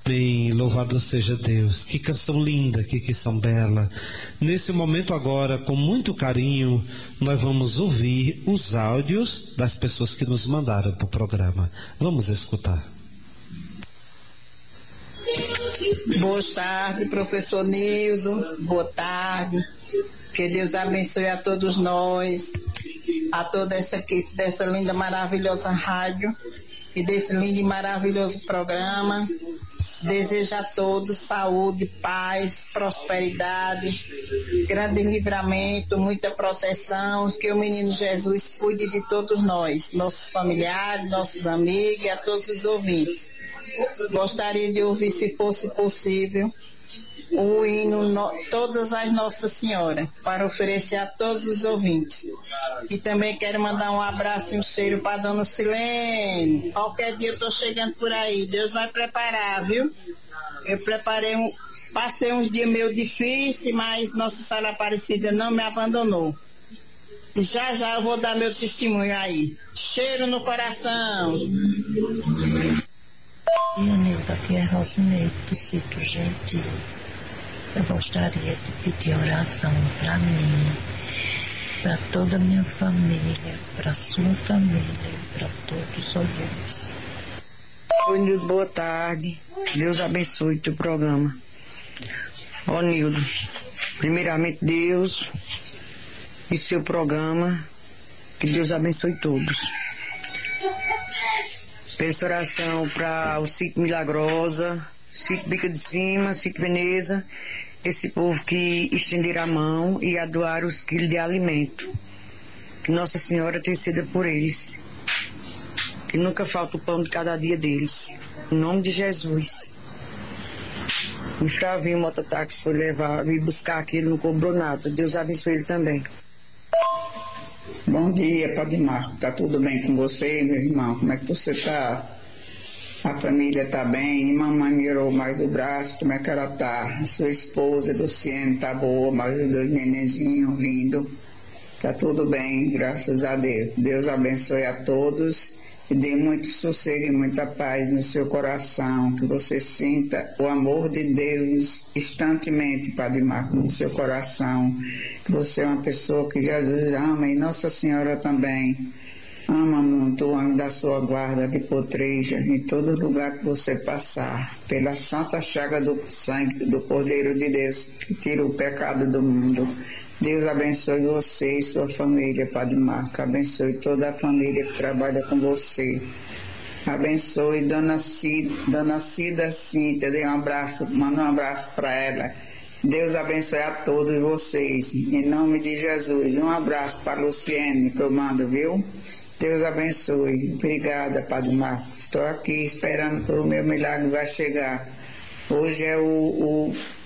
Bem, louvado seja Deus. Que canção linda, que canção bela. Nesse momento agora, com muito carinho, nós vamos ouvir os áudios das pessoas que nos mandaram para o programa. Vamos escutar. Boa tarde, professor Nildo. Boa tarde. Que Deus abençoe a todos nós, a toda essa equipe dessa linda, maravilhosa rádio e desse lindo e maravilhoso programa. Desejo a todos saúde, paz, prosperidade, grande livramento, muita proteção, que o menino Jesus cuide de todos nós, nossos familiares, nossos amigos e a todos os ouvintes. Gostaria de ouvir, se fosse possível, o hino Todas as Nossa Senhora, para oferecer a todos os ouvintes. E também quero mandar um abraço e um cheiro para a dona Silene. Qualquer dia eu estou chegando por aí, Deus vai preparar, viu? Eu passei uns dias meio difíceis, mas Nossa Senhora Aparecida não me abandonou. Já eu vou dar meu testemunho aí. Cheiro no coração. E Nilda, aqui é Rosineide do Sítio Gentil. Eu gostaria de pedir oração para mim, para toda a minha família, para a sua família e para todos os ouvintes. Oi, Nildo, boa tarde. Deus abençoe o teu programa. Ó, Nildo, primeiramente Deus e seu programa, que Deus abençoe todos. Peço oração para o Sítio Milagrosa, Sítio Bica de Cima, Sítio Veneza, esse povo que estender a mão e a doar os quilos de alimento. Que Nossa Senhora interceda por eles. Que nunca falta o pão de cada dia deles. Em nome de Jesus. O Flavinho, o mototáxi, foi levar e buscar aqui, ele não cobrou nada. Deus abençoe ele também. Bom dia, Padre Marco. Tá tudo bem com você, meu irmão? Como é que você tá? A família tá bem? Mamãe mirou mais do braço, como é que ela tá? Sua esposa, Luciene, tá boa, mais os dois nenenzinhos lindos. Tá tudo bem, graças a Deus. Deus abençoe a todos e dê muito sossego e muita paz no seu coração, que você sinta o amor de Deus instantemente, Padre Marco, no seu coração, que você é uma pessoa que Jesus ama e Nossa Senhora também ama muito o anjo da sua guarda de potreja em todo lugar que você passar, pela santa chaga do sangue do Cordeiro de Deus, que tira o pecado do mundo. Deus abençoe você e sua família, Padre Marco. Abençoe toda a família que trabalha com você. Abençoe Dona Cida Cíntia, dê um abraço, manda um abraço para ela. Deus abençoe a todos vocês, em nome de Jesus. Um abraço para a Luciene, que eu mando, viu? Deus abençoe. Obrigada, Padre Marcos. Estou aqui esperando para o meu milagre vai chegar. Hoje é o